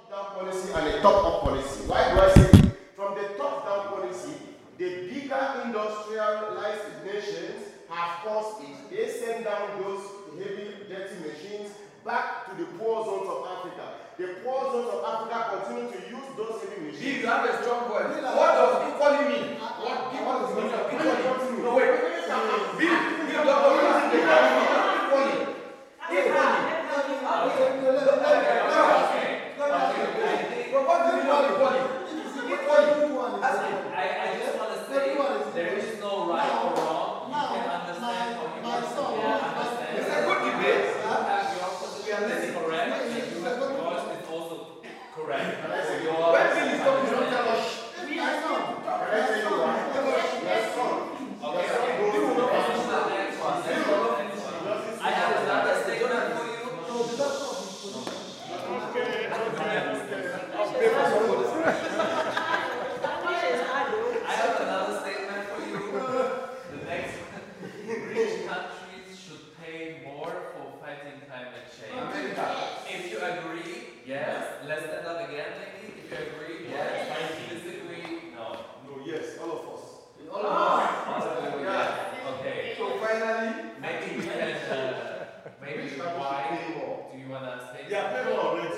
top-down policy and a top-up policy. Why do I say this? From the top-down policy, the bigger industrialized nations have caused it. They send down those heavy, dirty machines back to the poor zones of Africa. The poor zones of Africa continue to use those heavy machines. You have a strong word. What does equally mean? What is the meaning of equally? No, wait. Bill, Dr. Wilson, equally. What do you mean equally? I just want to say there is no right or wrong. You can understand how you understand. It's a good debate. You have your position is correct. Yours is also correct. When Bill is talking, don't tell us. I have another statement for you. I have another statement for you. The next one. Rich countries should pay more for fighting climate change. If you agree, yes. Let's stand up again, maybe. If you agree, yes. Disagree, no. No, yes, all of us. All of you, yes. Okay. So finally, Maybe we can, maybe why do you want to say? Yeah, pay more already.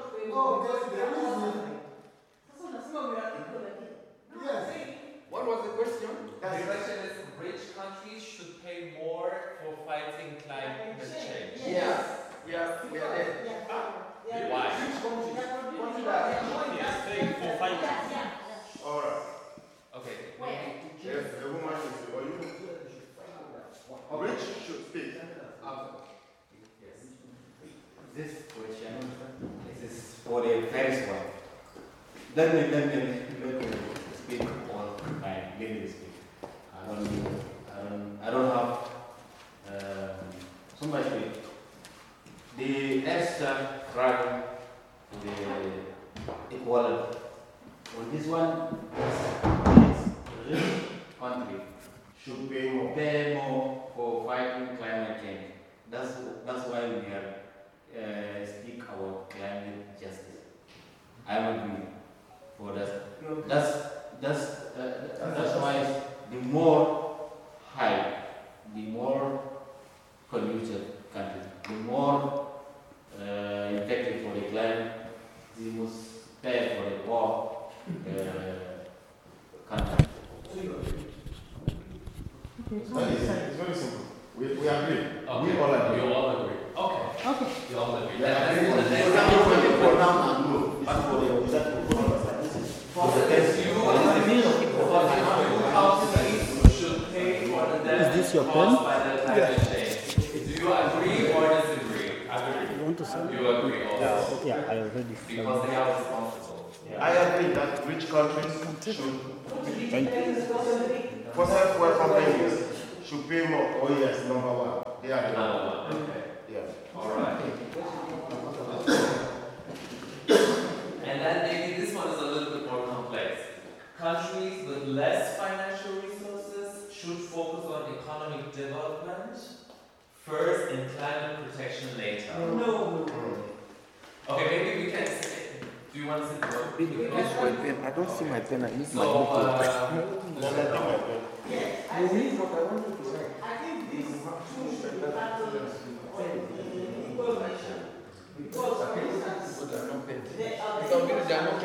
what was the question? The question is, rich countries should pay more for fighting climate change. Yes. We are there. Why? All right. Okay. Yes, the woman is or you. Rich should speak. This question is for the first one. Let me speak all time. Let me speak. I don't have so much weight. The extra crime, the equality. On this one, this rich country Should pay more. pay more for fighting climate change. That's why we are speak about climate justice. I agree for that. That's why the more high, the more polluted country, the more infected for the climate, the must pay for the poor country. It's very simple. We agree. Okay. We all agree. You all agree. Okay. You all agree. Yeah, That's for the next should pay for the damage caused by the climate change. Do you agree or disagree? Agree. You want to say? You agree also. Yeah, I already Because they are responsible. I agree that rich countries should, Thank you. fossil fuel companies should pay more. Oh yes, number one. They are the number one. Okay. Yeah. All right. And then maybe this one is a little bit more complex. Countries with less financial resources should focus on economic development first and climate protection later. No. Okay, maybe we can say, do you want to say the I don't see my pen. I need So, I think these two should be tackled in equal measure. Because, for instance, they are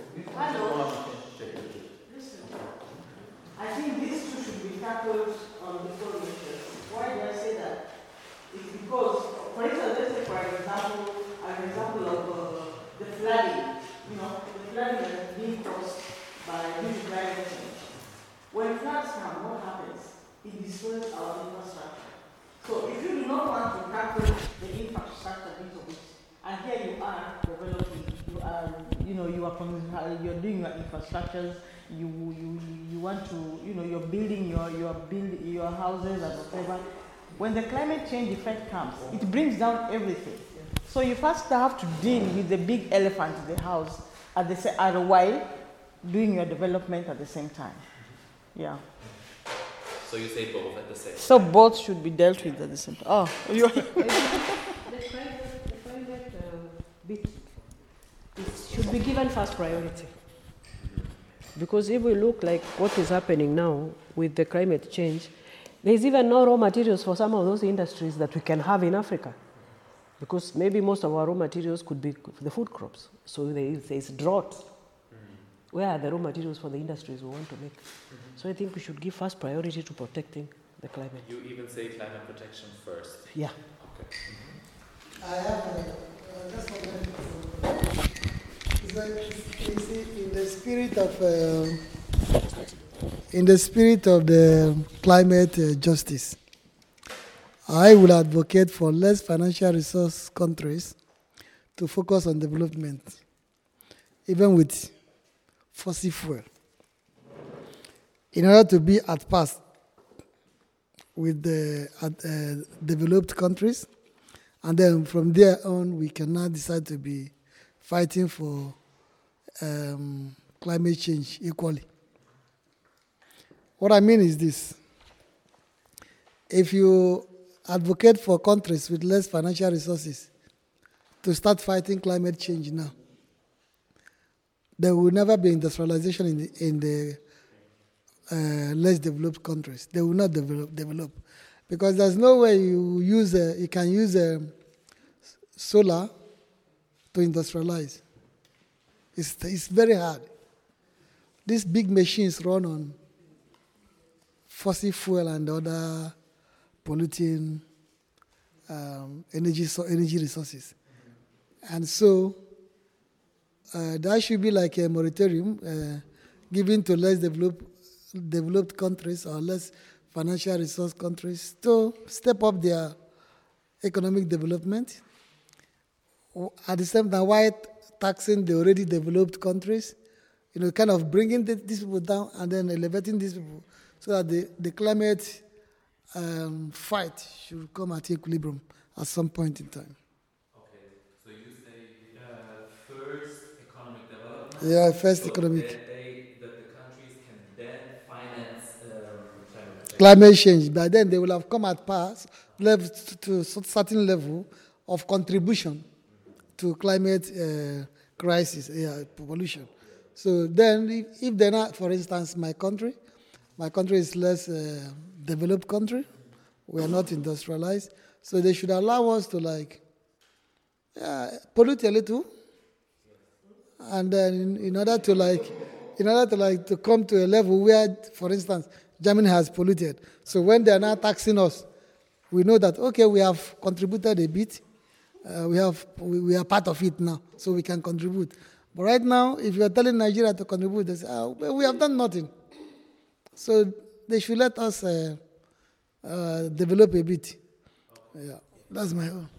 listen. I think these two should be tackled on equal measure. Why do I say that? It's because, for instance, let's say for example, an example of the flooding. The flooding that is being caused by due to climate change. When floods come, what happens? It destroys our infrastructure. So if you do not want to tackle the infrastructure bit of it, and here you are developing, you're doing your infrastructures, you want to, you're building your houses and whatever. When the climate change effect comes, it brings down everything. So you first have to deal with the big elephant in the house at a while doing your development at the same time. Yeah. So you say both at the same time. So both should be dealt with at the same time. Oh, you The private bit should be given first priority. Because if we look like what is happening now with the climate change, there's even no raw materials for some of those industries that we can have in Africa. Because maybe most of our raw materials could be the food crops. So there's drought. Where are the raw materials for the industries we want to make? So I think we should give first priority to protecting the climate. You even say climate protection first. Yeah. Okay. I have just one minute. It's like, you see, in the spirit of the climate justice, I will advocate for less financial resource countries to focus on development, even with fossil fuel, in order to be at par with the developed countries. And then from there on, we can now decide to be fighting for climate change equally. What I mean is this. If you advocate for countries with less financial resources to start fighting climate change now, there will never be industrialization in the less developed countries. They will not develop. Because there's no way you can use solar to industrialize. It's very hard. These big machines run on fossil fuel and other polluting energy resources. And so that should be like a moratorium given to less developed countries or less financial resource countries to step up their economic development. At the same time, while taxing the already developed countries, kind of bringing these people down and then elevating these people so that the climate fight should come at equilibrium at some point in time. Okay, so you say first economic development. Yeah, first so economic. That the countries can then finance climate change. By then, they will have come at pass level to a certain level of contribution to climate crisis, pollution. So then, if they're not, for instance, my country is less developed country. We are not industrialized, so they should allow us to pollute a little, and then in order to come to a level where, for instance, Germany has polluted. So when they are now taxing us, we know that okay, we have contributed a bit. We are part of it now, so we can contribute. But right now, if you are telling Nigeria to contribute, they say, we have done nothing. So they should let us develop a bit. Yeah, that's my own.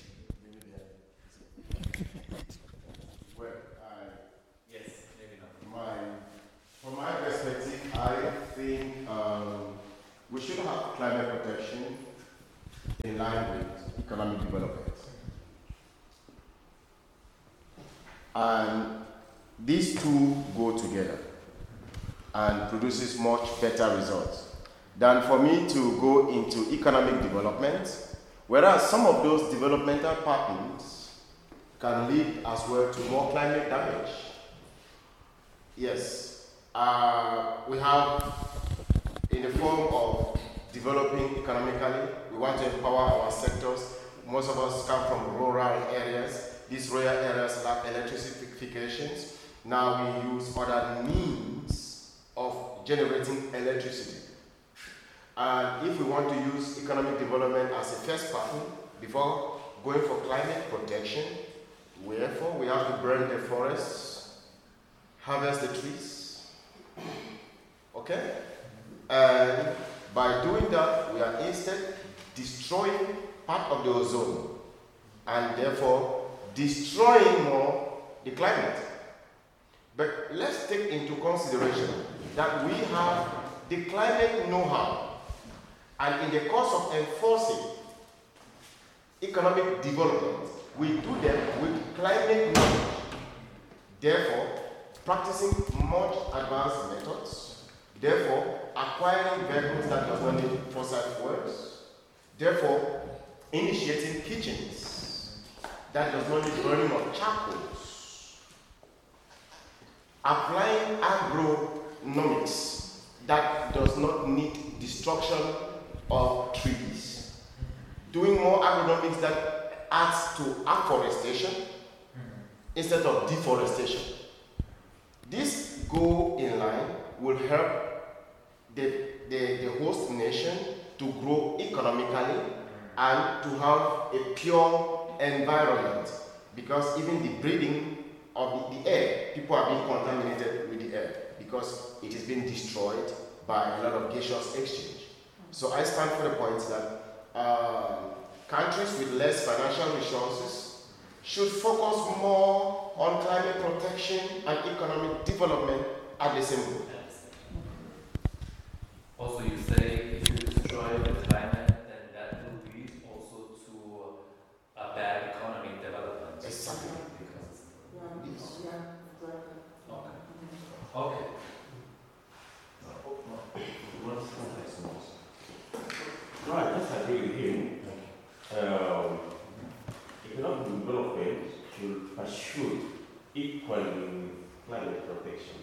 yes, maybe not. From my perspective, I think we should have climate protection in line with economic development. And these two go together and produces much better results than for me to go into economic development, whereas some of those developmental patterns can lead as well to more climate damage. Yes, we have in the form of developing economically, we want to empower our sectors. Most of us come from rural areas. These rural areas lack electrifications. Now we use other means of generating electricity. And if we want to use economic development as a first pattern before going for climate protection, wherefore we have to burn the forests, harvest the trees, okay? And by doing that, we are instead destroying part of the ozone and therefore destroying more the climate. But let's take into consideration that we have the climate know-how, and in the course of enforcing economic development, we do them with climate knowledge. Therefore, practicing much advanced methods, therefore, acquiring vehicles that does not need fossil fuels, therefore, initiating kitchens that does not need burning of charcoals. applying agronomics that does not need destruction of trees, doing more agronomics that adds to afforestation instead of deforestation. This goal in line will help the host nation to grow economically and to have a pure environment, because even the breathing of the air, people are being contaminated with the air because it is being destroyed by a lot of gaseous exchange. So I stand for the point that countries with less financial resources should focus more on climate protection and economic development at the same time. Also, you say if you destroy the climate, then that will lead also to a bad economic development. Exactly. Okay. No, I just agree with him. Economic development should pursue equal climate protection.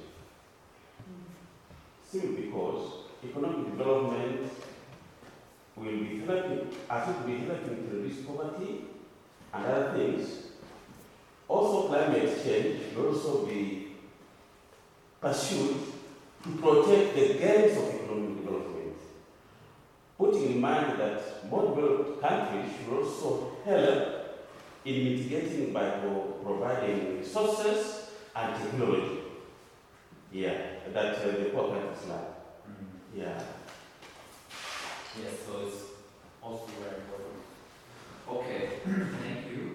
Simply because economic development will be helping, as it will be helping to reduce poverty and other things. Also, climate change will also be pursued to protect the gains of economic development, putting in mind that more developed countries should also help in mitigating by providing resources and technology. Yeah, that the poor countries lack. Yeah. Yes, so it's also very important. Okay, thank you.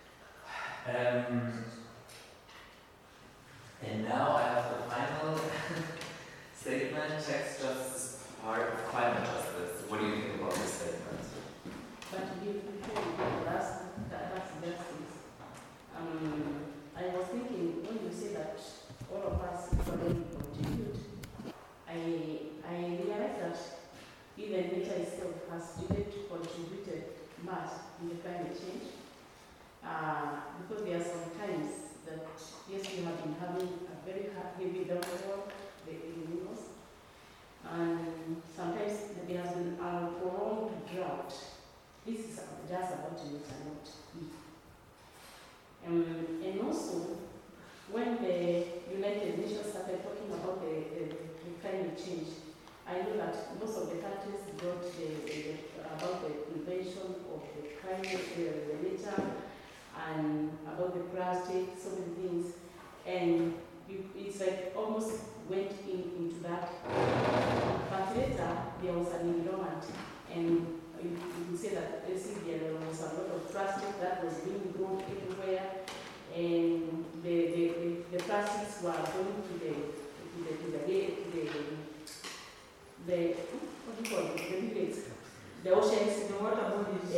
And now I have the final statement. Tax justice is part of climate justice. What do you think about this statement? But before we go to that's justice. I was thinking when you say that all of us equally contribute, I realized that even nature itself has contributed much in the climate change. Because there are some times that, yes, we have been having a very heavy downpour, the El Niños, and sometimes there has been a prolonged drought. This is just about to use and not eat. And also, when the United Nations started talking about the climate change, I know that most of the countries brought about the prevention of the climate, the nature, and about the plastic, so many things. And it's like almost went into that. But later, there was an environment, and you can say that there was a lot of plastic that was being grown everywhere, and the plastics were going to the what do you call it? The oceans, the water bodies.